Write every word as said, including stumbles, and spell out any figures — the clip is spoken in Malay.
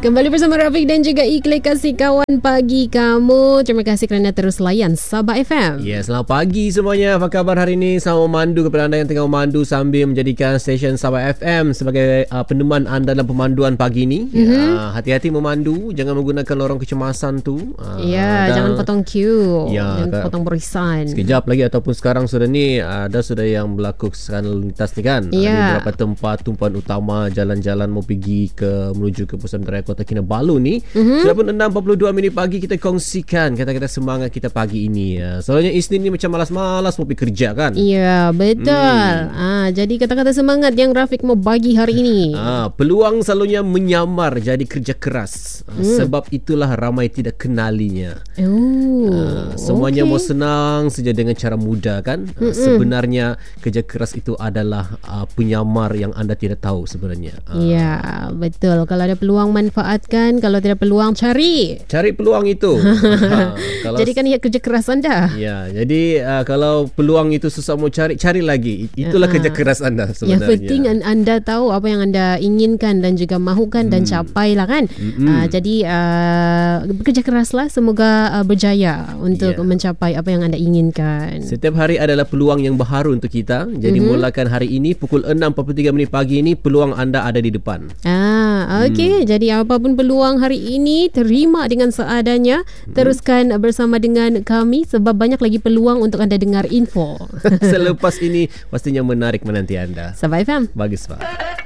Kembali bersama Rafiq dan juga Ikhlas, kasih kawan pagi kamu. Terima kasih kerana terus layan Sabah F M. Ya, selamat pagi semuanya. Apa khabar hari ini? Selamat memandu kepada anda yang tengah memandu sambil menjadikan stesen Sabah F M sebagai uh, peneman anda dalam pemanduan pagi ini. Mm-hmm. Uh, hati-hati memandu, jangan menggunakan lorong kecemasan tu. Uh, ya, dan, jangan potong queue, ya, jangan potong barisan. Sekejap lagi ataupun sekarang sudah ni ada sudah yang berlaku keserangan lalu lintas ni kan. Ya. Uh, di beberapa tempat tumpuan utama jalan-jalan mau pergi ke menuju ke pusat raya Kota Kinabalu ni. Mm-hmm. Sudah pun enam empat puluh dua minit pagi kita kongsikan kata-kata semangat kita pagi ini. Uh, soalnya Isnin ni macam malas-malas mau pergi kerja kan. Ya, betul. Hmm. Ah, jadi kata-kata semangat yang Rafiq mau bagi hari ini. Ah, peluang selalunya menyamar jadi kerja keras. Ah, hmm. Sebab itulah ramai tidak kenalinya. Oh. Ah, semuanya okay. mau senang saja dengan cara mudah kan. Ah, sebenarnya kerja keras itu adalah ah, penyamar yang anda tidak tahu sebenarnya. Ah. Ya, betul. Kalau ada peluang manfaatkan, kalau tidak peluang cari. Cari peluang itu. ah, kalau Jadikan ia kerja keras anda. Ya, jadi uh, kalau peluang itu susah mau cari, cari lagi. Itulah uh, kerja keras anda sebenarnya. Yang penting anda tahu apa yang anda inginkan dan juga mahukan hmm. dan capailah kan. Hmm. Uh, jadi uh, bekerja keraslah, semoga uh, berjaya untuk yeah. mencapai apa yang anda inginkan. Setiap hari adalah peluang yang baharu untuk kita. Jadi mm-hmm. mulakan hari ini pukul enam empat puluh tiga minit pagi ini, peluang anda ada di depan. Ah, okey. Hmm. Jadi apapun peluang hari ini, terima dengan seadanya. Hmm. Teruskan bersama dengan kami sebab banyak lagi peluang untuk anda dengar info. Selepas ini pastinya menarik menanti anda. Sabah F M. Bagus, Pak.